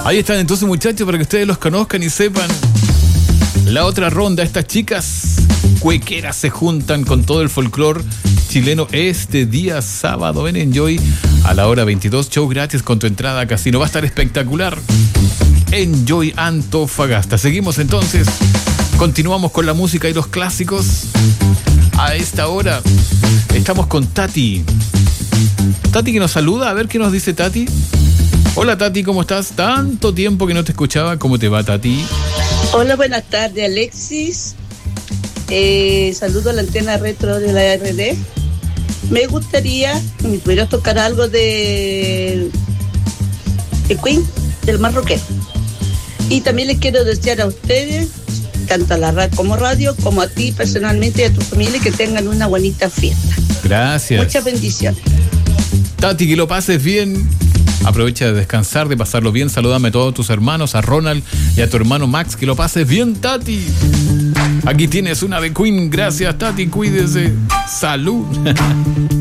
Ahí están entonces, muchachos, para que ustedes los conozcan y sepan. La otra ronda, estas chicas cuequeras se juntan con todo el folclore chileno este día sábado en Enjoy a la hora 22, show gratis con tu entrada a casino. Va a estar espectacular. Enjoy Antofagasta. Seguimos entonces, continuamos con la música y los clásicos. A esta hora estamos con Tati. Tati que nos saluda, a ver qué nos dice Tati. Hola Tati, ¿cómo estás? Tanto tiempo que no te escuchaba. ¿Cómo te va, Tati? Hola, buenas tardes, Alexis. Saludo a la antena retro de la RD. Me gustaría que me pudieras tocar algo de Queen, del más rockero. Y también les quiero desear a ustedes, tanto a la radio como a ti personalmente y a tu familia, que tengan una bonita fiesta. Gracias. Muchas bendiciones. Tati, que lo pases bien. Aprovecha de descansar, de pasarlo bien. Salúdame a todos tus hermanos, a Ronald y a tu hermano Max. Que lo pases bien, Tati. Aquí tienes una de Queen. Gracias, Tati. Cuídese. Salud.